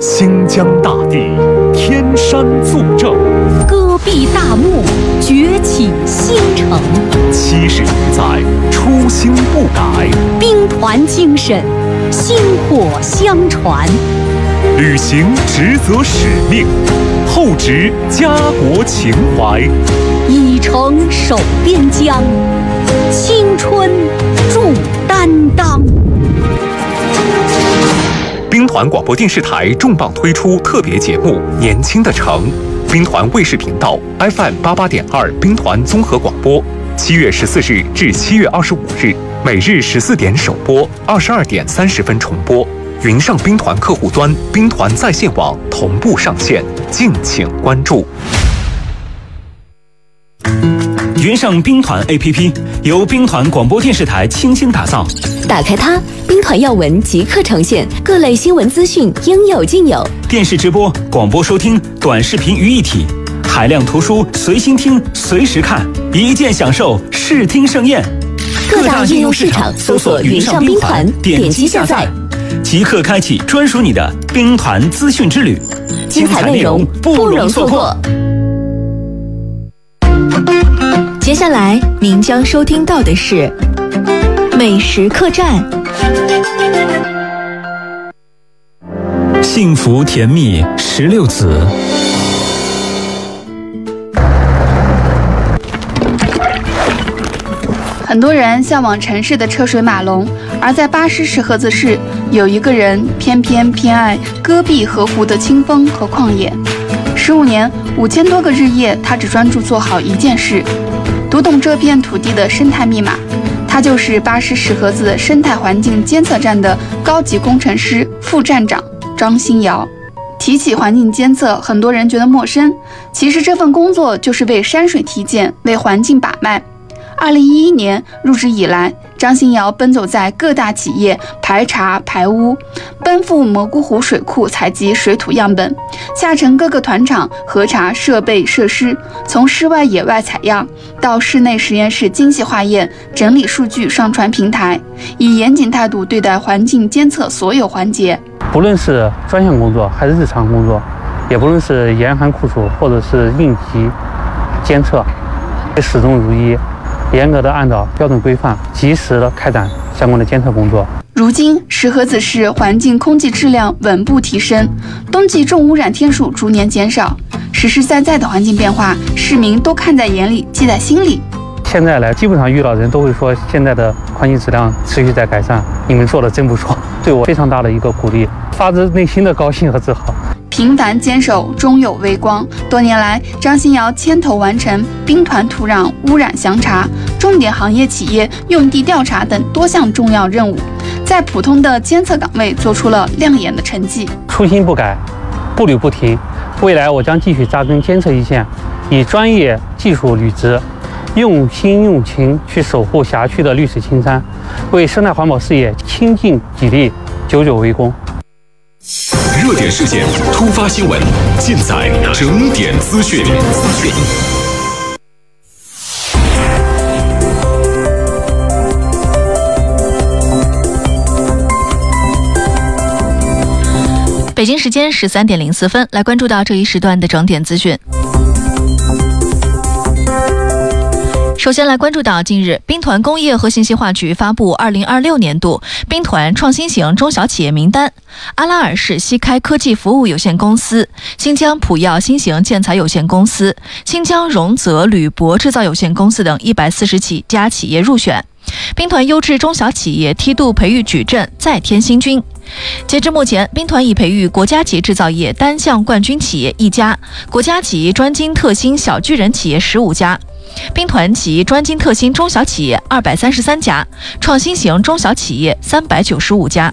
新疆大地，天山作证， 戈壁大漠，崛起新城。 70余载，初心不改， 兵团精神，薪火相传。 履行职责使命，厚植家国情怀， 以诚守边疆，青春铸担当。 兵团广播电视台重磅推出特别节目《年轻的城》，兵团卫视频道 FM88.2兵团综合广播，7月14日至7月25日，每日14点首播，22点30分重播。云上兵团客户端、兵团在线网同步上线，敬请关注。 云上兵团 APP 由兵团广播电视台倾心打造， 打开它，兵团要闻即刻呈现，各类新闻资讯应有尽有。 电视直播、广播收听、短视频于一体，海量图书随心听、随时看，一键享受视听盛宴。 各大应用市场搜索云上兵团，点击下载， 即刻开启专属你的兵团资讯之旅， 精彩内容不容错过。接下来您将收听到的是美食客栈。 幸福甜蜜16子。 很多人向往城市的车水马龙，而在巴师石河子市，有一个人偏爱戈壁河湖的清风和旷野。15年5000多个日夜，他只专注做好一件事，读懂这片土地的生态密码。他就是巴师石河子生态环境监测站的高级工程师副站长张新尧。提起环境监测，很多人觉得陌生，其实这份工作就是为山水体检，为环境把脉。2011年入职以来，张新尧奔走在各大企业排查排污，奔赴蘑菇湖水库采集水土样本，下沉各个团场核查设备设施，从室外野外采样到室内实验室精细化验，整理数据上传平台，以严谨态度对待环境监测所有环节。 不论是专项工作还是日常工作，也不论是严寒酷暑或者是应急监测，始终如一，严格的按照标准规范，及时的开展相关的监测工作。 如今，石河子市环境空气质量稳步提升，冬季重污染天数逐年减少，实实在在的环境变化，市民都看在眼里，记在心里。 现在来，基本上遇到的人都会说，现在的环境质量持续在改善，你们做的真不错，对我非常大的一个鼓励，发自内心的高兴和自豪。 平凡坚守，终有微光。多年来，张新尧牵头完成兵团土壤污染详查、重点行业企业用地调查等多项重要任务，在普通的监测岗位做出了亮眼的成绩。 初心不改，步履不停，未来我将继续扎根监测一线，以专业技术履职，用心用情去守护辖区的绿水青山，为生态环保事业倾尽己力，久久为功。 热点事件、突发新闻，尽在整点资讯。 北京时间13点04分，来关注到这一时段的整点资讯。首先来关注到近日，兵团工业和信息化局发布2026年度兵团创新型中小企业名单，阿拉尔市西开科技服务有限公司、新疆普药新型建材有限公司、新疆荣泽铝箔制造有限公司等140家企业入选。兵团优质中小企业梯度培育矩阵再添新军。截至目前，兵团已培育国家级制造业单项冠军企业1家，国家级专精特新小巨人企业15家，兵团级专精特新中小企业233家，创新型中小企业395家。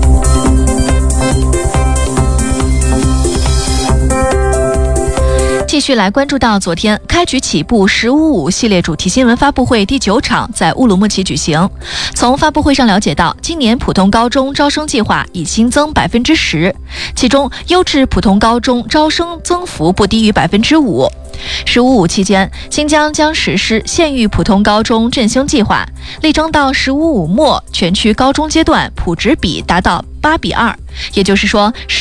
继续来关注到昨天开局起步“1055”系列主题新闻发布会第9场在乌鲁木齐举行。从发布会上了解到，今年普通高中招生计划已新增10%，其中优质普通高中招生增幅不低于5%。“1055”期间，新疆将实施县域普通高中振兴计划，力争到“1055”末全区高中阶段普职比达到8:2，也就是说